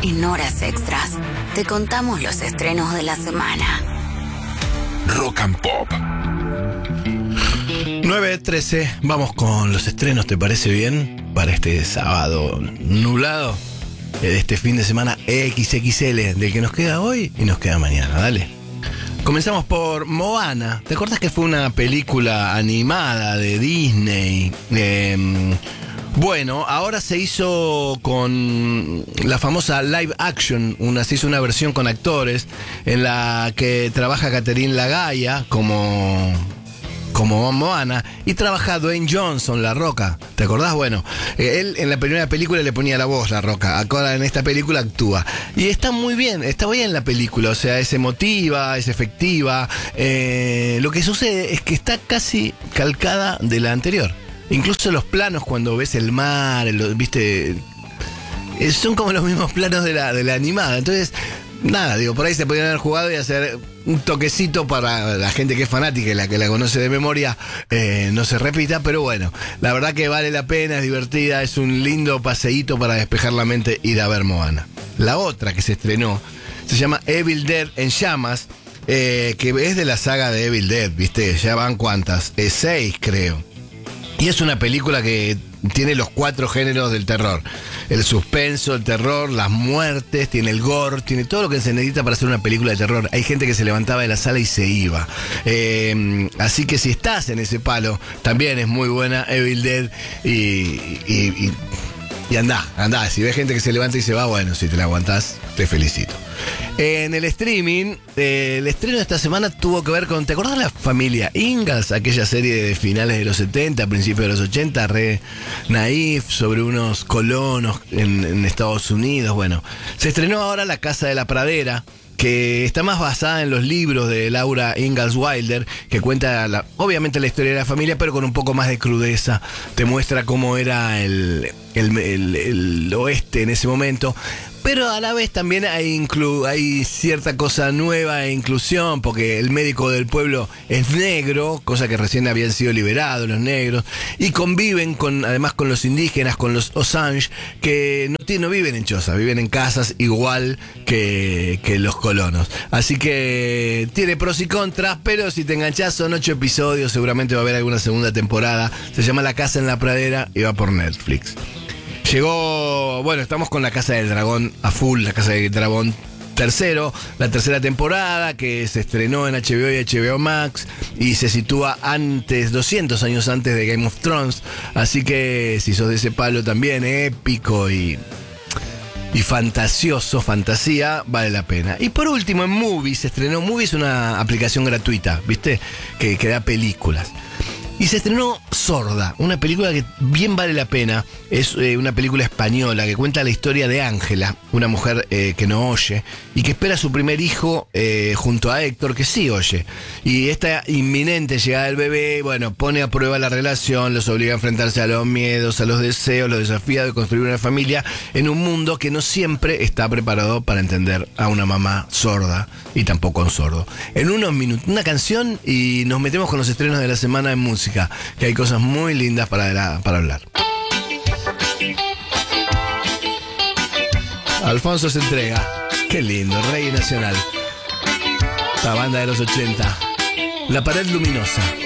en Horas Extras te contamos los estrenos de la semana. Rock and Pop. 9:13, vamos con los estrenos, ¿te parece bien? Para este sábado nublado, de este fin de semana XXL, del que nos queda hoy y nos queda mañana, dale. Comenzamos por Moana. ¿Te acuerdas que fue una película animada de Disney? Bueno, ahora se hizo con la famosa live action, se hizo una versión con actores en la que trabaja Catherine Lagaya como Moana y trabaja Dwayne Johnson, La Roca. ¿Te acordás? Bueno, él en la primera película le ponía la voz, La Roca. Ahora en esta película actúa. Y está muy bien la película. O sea, es emotiva, es efectiva. Lo que sucede es que está casi calcada de la anterior. Incluso los planos cuando ves el mar, ¿viste? Son como los mismos planos de la animada. Entonces, nada, por ahí se podrían haber jugado y hacer un toquecito para la gente que es fanática y la que la conoce de memoria, no se repita, pero bueno, la verdad que vale la pena, es divertida, es un lindo paseíto para despejar la mente, ir a ver Moana. La otra que se estrenó se llama Evil Dead en llamas, que es de la saga de Evil Dead, ¿viste? Ya van ¿cuántas? 6 creo. Y es una película que tiene los 4 géneros del terror. El suspenso, el terror, las muertes, tiene el gore, tiene todo lo que se necesita para hacer una película de terror. Hay gente que se levantaba de la sala y se iba. Así que si estás en ese palo, también es muy buena Evil Dead y andá. Si ves gente que se levanta y se va, bueno, si te la aguantás, te felicito. En el streaming, el estreno de esta semana tuvo que ver con, ¿te acordás de la familia Ingalls? Aquella serie de finales de los 70, principios de los 80, re naif, sobre unos colonos en Estados Unidos. Bueno, se estrenó ahora La Casa de la Pradera, que está más basada en los libros de Laura Ingalls Wilder, que cuenta obviamente la historia de la familia, pero con un poco más de crudeza. Te muestra cómo era el oeste en ese momento. Pero a la vez también hay cierta cosa nueva e inclusión, porque el médico del pueblo es negro, cosa que recién habían sido liberados los negros, y conviven además con los indígenas, con los Osage, que no viven en chozas, viven en casas igual que los colonos. Así que tiene pros y contras, pero si te enganchás son 8 episodios, seguramente va a haber alguna segunda temporada. Se llama La Casa en la Pradera y va por Netflix. Estamos con La Casa del Dragón a full, La Casa del Dragón tercero, la tercera temporada que se estrenó en HBO y HBO Max y se sitúa 200 años antes de Game of Thrones, así que si sos de ese palo también épico y fantasía, vale la pena. Y por último en Movie se estrenó, Movie es una aplicación gratuita, ¿viste? Que da películas. Y se estrenó Sorda, una película que bien vale la pena. Es una película española que cuenta la historia de Ángela, una mujer que no oye y que espera a su primer hijo junto a Héctor, que sí oye. Y esta inminente llegada del bebé, pone a prueba la relación, los obliga a enfrentarse a los miedos, a los deseos, los desafía de construir una familia en un mundo que no siempre está preparado para entender a una mamá sorda y tampoco a un sordo. En unos minutos, una canción y nos metemos con los estrenos de la semana en música, que hay cosas muy lindas para hablar. Alfonso se entrega. Qué lindo, Rey Nacional. La banda de los 80. La Pared Luminosa.